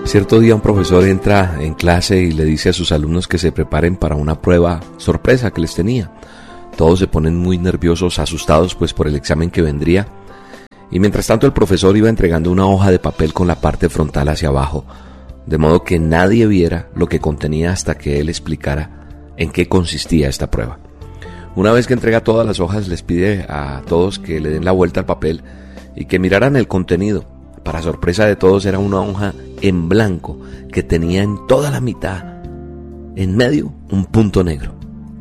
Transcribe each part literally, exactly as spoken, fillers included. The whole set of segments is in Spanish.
Cierto día un profesor entra en clase y le dice a sus alumnos que se preparen para una prueba sorpresa que les tenía. Todos se ponen muy nerviosos, asustados pues por el examen que vendría. Y mientras tanto el profesor iba entregando una hoja de papel con la parte frontal hacia abajo, de modo que nadie viera lo que contenía hasta que él explicara en qué consistía esta prueba. Una vez que entrega todas las hojas, les pide a todos que le den la vuelta al papel y que miraran el contenido. Para sorpresa de todos, era una hoja en blanco que tenía en toda la mitad, en medio, un punto negro.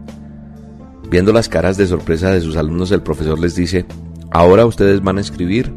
Viendo las caras de sorpresa de sus alumnos, el profesor les dice: ahora ustedes van a escribir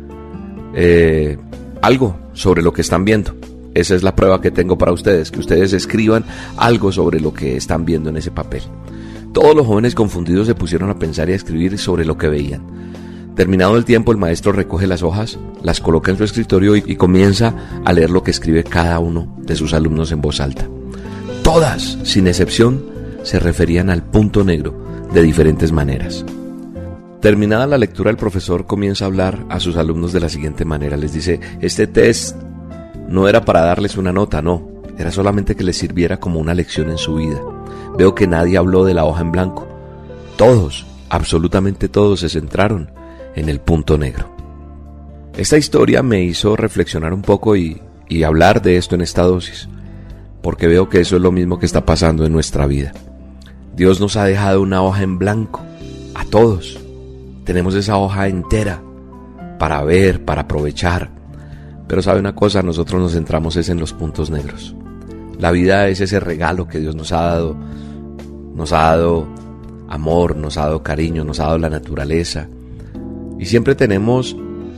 eh, algo sobre lo que están viendo. Esa es la prueba que tengo para ustedes, que ustedes escriban algo sobre lo que están viendo en ese papel. Todos los jóvenes confundidos se pusieron a pensar y a escribir sobre lo que veían. Terminado el tiempo, el maestro recoge las hojas, las coloca en su escritorio y, y comienza a leer lo que escribe cada uno de sus alumnos en voz alta. Todas, sin excepción, se referían al punto negro de diferentes maneras. Terminada la lectura, el profesor comienza a hablar a sus alumnos de la siguiente manera. Les dice: este test no era para darles una nota, no, era solamente que les sirviera como una lección en su vida. Veo que nadie habló de la hoja en blanco. Todos, absolutamente todos, se centraron en el punto negro. Esta historia me hizo reflexionar un poco y, y hablar de esto en esta dosis, porque veo que eso es lo mismo que está pasando en nuestra vida. Dios nos ha dejado una hoja en blanco, a todos. Tenemos esa hoja entera para ver, para aprovechar. Pero sabe una cosa, nosotros nos centramos es en los puntos negros. La vida es ese regalo que Dios nos ha dado. Nos ha dado amor, nos ha dado cariño, nos ha dado la naturaleza. Y siempre tenemos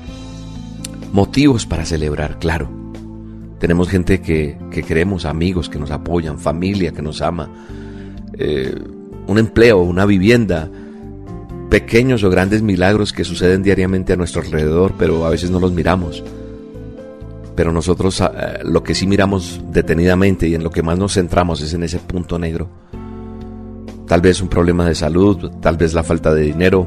motivos para celebrar, claro. Tenemos gente que, que queremos, amigos que nos apoyan, familia que nos ama, eh, un empleo, una vivienda, pequeños o grandes milagros que suceden diariamente a nuestro alrededor, pero a veces no los miramos. Pero nosotros eh, lo que sí miramos detenidamente y en lo que más nos centramos es en ese punto negro. Tal vez un problema de salud, tal vez la falta de dinero,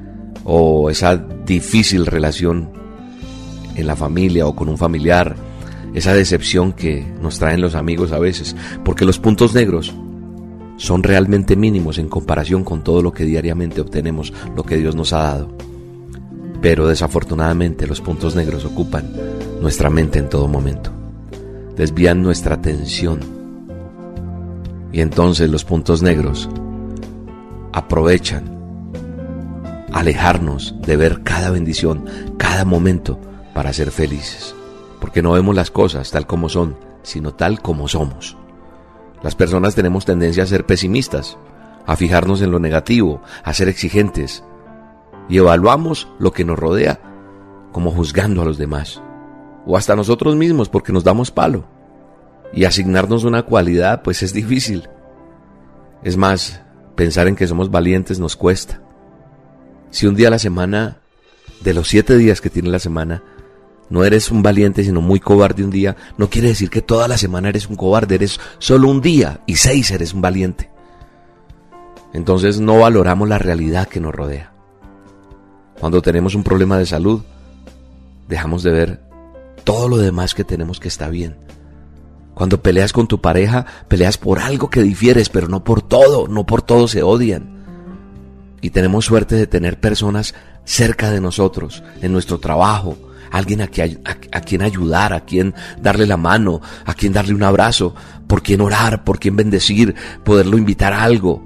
o esa difícil relación en la familia o con un familiar, esa decepción que nos traen los amigos a veces, porque los puntos negros son realmente mínimos en comparación con todo lo que diariamente obtenemos, lo que Dios nos ha dado. Pero desafortunadamente los puntos negros ocupan nuestra mente en todo momento, desvían nuestra atención, y entonces los puntos negros aprovechan alejarnos de ver cada bendición, cada momento, para ser felices, porque no vemos las cosas tal como son, sino tal como somos. Las personas tenemos tendencia a ser pesimistas, a fijarnos en lo negativo, a ser exigentes, y evaluamos lo que nos rodea como juzgando a los demás, o hasta nosotros mismos, porque nos damos palo, y asignarnos una cualidad pues es difícil. Es más, pensar en que somos valientes nos cuesta. Si un día a la semana, de los siete días que tiene la semana, no eres un valiente sino muy cobarde un día, no quiere decir que toda la semana eres un cobarde, eres solo un día y seis eres un valiente. Entonces no valoramos la realidad que nos rodea. Cuando tenemos un problema de salud, dejamos de ver todo lo demás que tenemos que está bien. Cuando peleas con tu pareja, peleas por algo que difieres, pero no por todo, no por todo se odian. Y tenemos suerte de tener personas cerca de nosotros, en nuestro trabajo, alguien a, que, a, a quien ayudar, a quien darle la mano, a quien darle un abrazo, por quien orar, por quien bendecir, poderlo invitar a algo.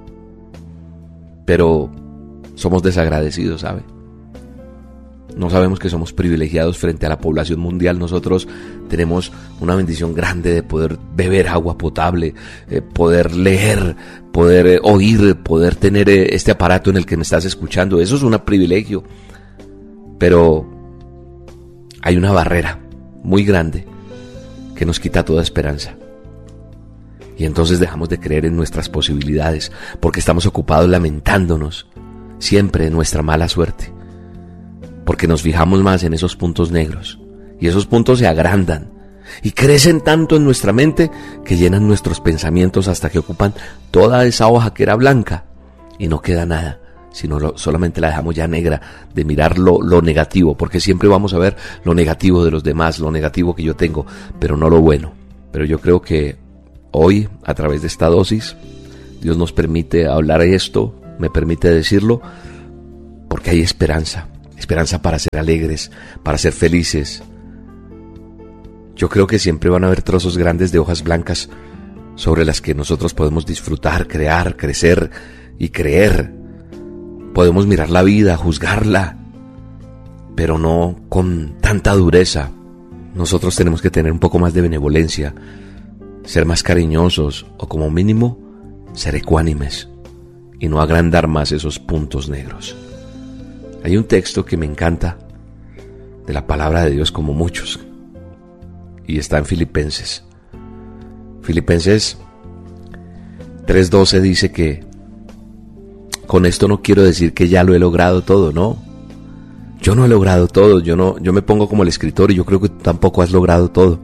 Pero somos desagradecidos, ¿sabe? No sabemos que somos privilegiados frente a la población mundial. Nosotros tenemos una bendición grande de poder beber agua potable, eh, poder leer, poder eh, oír, poder tener eh, este aparato en el que me estás escuchando. Eso es un privilegio. Pero hay una barrera muy grande que nos quita toda esperanza. Y entonces dejamos de creer en nuestras posibilidades porque estamos ocupados lamentándonos siempre de nuestra mala suerte. Porque nos fijamos más en esos puntos negros, y esos puntos se agrandan y crecen tanto en nuestra mente que llenan nuestros pensamientos hasta que ocupan toda esa hoja que era blanca y no queda nada, sino lo, solamente la dejamos ya negra de mirar lo, lo negativo, porque siempre vamos a ver lo negativo de los demás, lo negativo que yo tengo, pero no lo bueno. Pero yo creo que hoy, a través de esta dosis, Dios nos permite hablar esto, me permite decirlo, porque hay esperanza, esperanza para ser alegres, para ser felices. Yo creo que siempre van a haber trozos grandes de hojas blancas sobre las que nosotros podemos disfrutar, crear, crecer y creer. Podemos mirar la vida, juzgarla, pero no con tanta dureza. Nosotros tenemos que tener un poco más de benevolencia, ser más cariñosos o como mínimo ser ecuánimes y no agrandar más esos puntos negros. Hay un texto que me encanta de la palabra de Dios como muchos y está en Filipenses. Filipenses tres doce dice que con esto no quiero decir que ya lo he logrado todo, no. Yo no he logrado todo, yo no, yo me pongo como el escritor y yo creo que tú tampoco has logrado todo.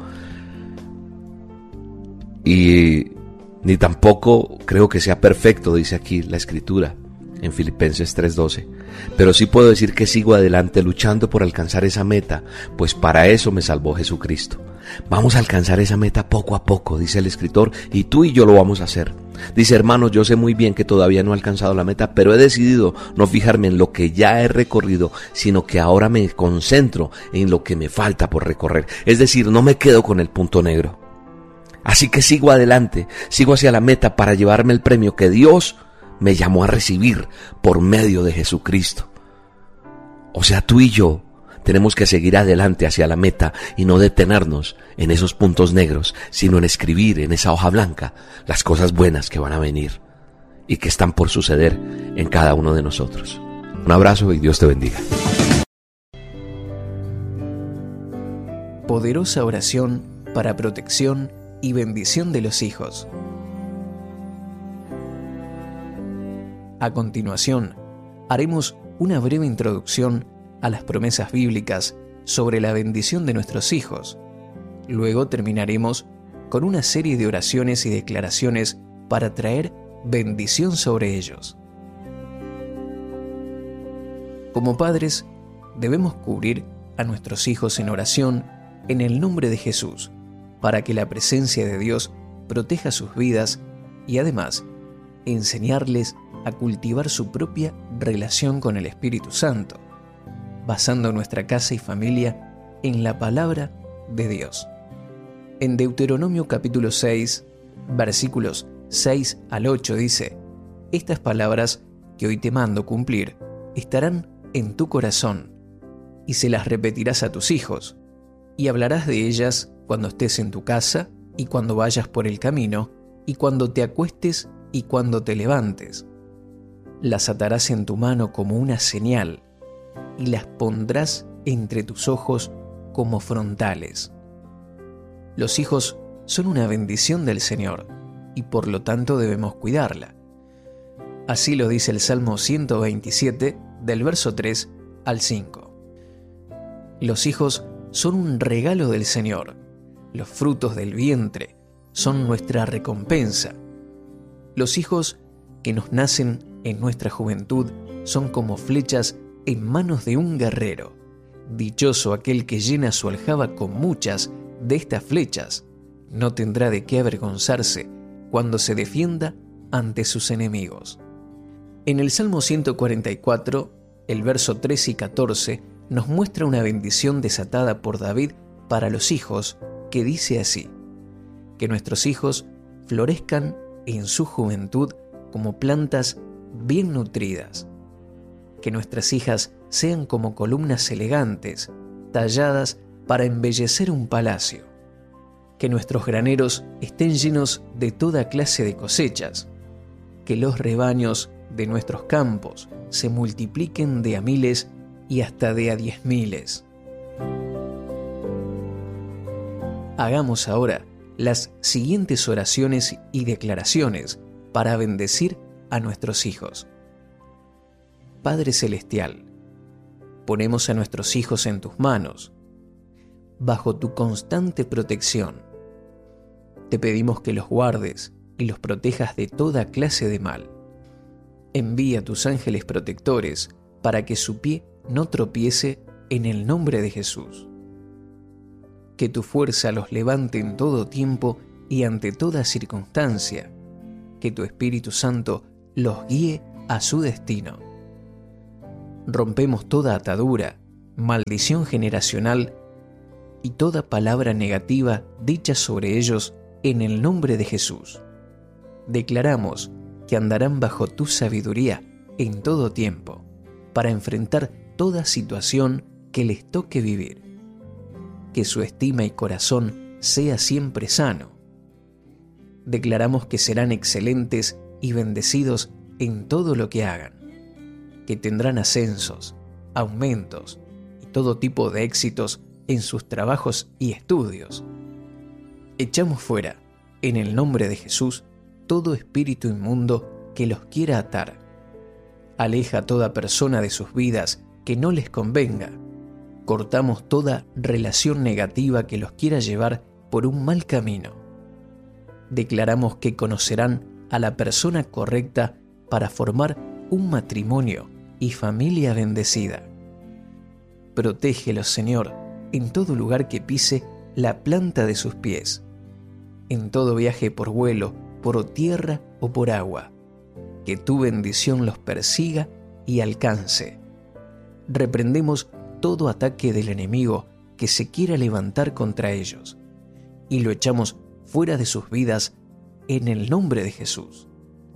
Y ni tampoco creo que sea perfecto, dice aquí la escritura en Filipenses tres doce. Pero sí puedo decir que sigo adelante luchando por alcanzar esa meta, pues para eso me salvó Jesucristo. Vamos a alcanzar esa meta poco a poco, dice el escritor, y tú y yo lo vamos a hacer. Dice, hermanos, yo sé muy bien que todavía no he alcanzado la meta, pero he decidido no fijarme en lo que ya he recorrido, sino que ahora me concentro en lo que me falta por recorrer. Es decir, no me quedo con el punto negro. Así que sigo adelante, sigo hacia la meta para llevarme el premio que Dios me llamó a recibir por medio de Jesucristo. O sea, tú y yo tenemos que seguir adelante hacia la meta y no detenernos en esos puntos negros, sino en escribir en esa hoja blanca las cosas buenas que van a venir y que están por suceder en cada uno de nosotros. Un abrazo y Dios te bendiga. Poderosa oración para protección y bendición de los hijos. A continuación, haremos una breve introducción a las promesas bíblicas sobre la bendición de nuestros hijos. Luego terminaremos con una serie de oraciones y declaraciones para traer bendición sobre ellos. Como padres, debemos cubrir a nuestros hijos en oración en el nombre de Jesús, para que la presencia de Dios proteja sus vidas y además enseñarles a cultivar su propia relación con el Espíritu Santo, basando nuestra casa y familia en la palabra de Dios. En Deuteronomio capítulo seis, versículos seis al ocho dice: estas palabras que hoy te mando cumplir estarán en tu corazón, y se las repetirás a tus hijos, y hablarás de ellas cuando estés en tu casa, y cuando vayas por el camino, y cuando te acuestes y cuando te levantes. Las atarás en tu mano como una señal, y las pondrás entre tus ojos como frontales. Los hijos son una bendición del Señor, y por lo tanto debemos cuidarla. Así lo dice el Salmo ciento veintisiete, del verso tres al cinco. Los hijos son un regalo del Señor. Los frutos del vientre son nuestra recompensa. Los hijos que nos nacen en nuestra juventud son como flechas en manos de un guerrero. Dichoso aquel que llena su aljaba con muchas de estas flechas. No tendrá de qué avergonzarse cuando se defienda ante sus enemigos. En el Salmo ciento cuarenta y cuatro, el verso trece y catorce, nos muestra una bendición desatada por David para los hijos, que dice así: que nuestros hijos florezcan en su juventud como plantas bien nutridas, que nuestras hijas sean como columnas elegantes, talladas para embellecer un palacio, que nuestros graneros estén llenos de toda clase de cosechas, que los rebaños de nuestros campos se multipliquen de a miles y hasta de a diez miles. Hagamos ahora las siguientes oraciones y declaraciones para bendecir a nuestros hijos. Padre Celestial, ponemos a nuestros hijos en tus manos, bajo tu constante protección. Te pedimos que los guardes y los protejas de toda clase de mal. Envía tus ángeles protectores para que su pie no tropiece en el nombre de Jesús. Que tu fuerza los levante en todo tiempo y ante toda circunstancia. Que tu Espíritu Santo los guíe a su destino. Rompemos toda atadura, maldición generacional y toda palabra negativa dicha sobre ellos en el nombre de Jesús. Declaramos que andarán bajo tu sabiduría en todo tiempo, para enfrentar toda situación que les toque vivir. Que su estima y corazón sea siempre sano. Declaramos que serán excelentes y bendecidos en todo lo que hagan, que tendrán ascensos, aumentos y todo tipo de éxitos en sus trabajos y estudios. Echamos fuera, en el nombre de Jesús, todo espíritu inmundo que los quiera atar. Aleja a toda persona de sus vidas que no les convenga. Cortamos toda relación negativa que los quiera llevar por un mal camino. Declaramos que conocerán a la persona correcta para formar un matrimonio y familia bendecida. Protégelos, Señor, en todo lugar que pise la planta de sus pies, en todo viaje por vuelo, por tierra o por agua. Que tu bendición los persiga y alcance. Reprendemos todo ataque del enemigo que se quiera levantar contra ellos y lo echamos fuera de sus vidas en el nombre de Jesús.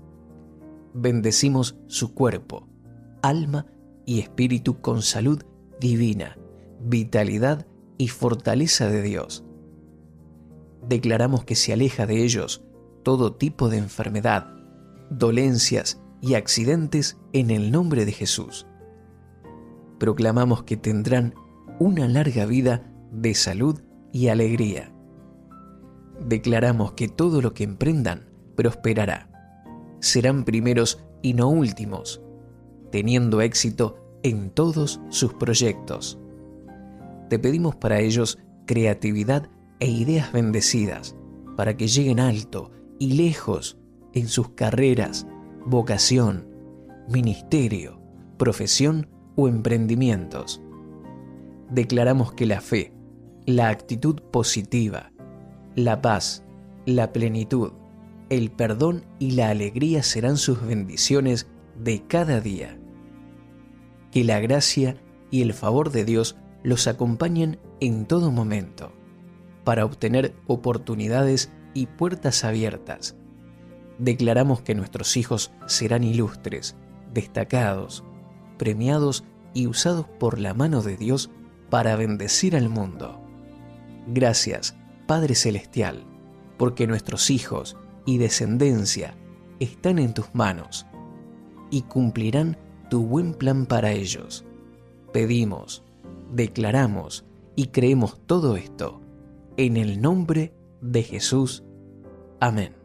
Bendecimos su cuerpo, alma y espíritu con salud divina, vitalidad y fortaleza de Dios. Declaramos que se aleja de ellos todo tipo de enfermedad, dolencias y accidentes en el nombre de Jesús. Proclamamos que tendrán una larga vida de salud y alegría. Declaramos que todo lo que emprendan prosperará. Serán primeros y no últimos, teniendo éxito en todos sus proyectos. Te pedimos para ellos creatividad e ideas bendecidas, para que lleguen alto y lejos en sus carreras, vocación, ministerio, profesión o emprendimientos. Declaramos que la fe, la actitud positiva, la paz, la plenitud, el perdón y la alegría serán sus bendiciones de cada día. Que la gracia y el favor de Dios los acompañen en todo momento, para obtener oportunidades y puertas abiertas. Declaramos que nuestros hijos serán ilustres, destacados, premiados y usados por la mano de Dios para bendecir al mundo. Gracias, Padre Celestial, porque nuestros hijos y descendencia están en tus manos y cumplirán tu buen plan para ellos. Pedimos, declaramos y creemos todo esto en el nombre de Jesús. Amén.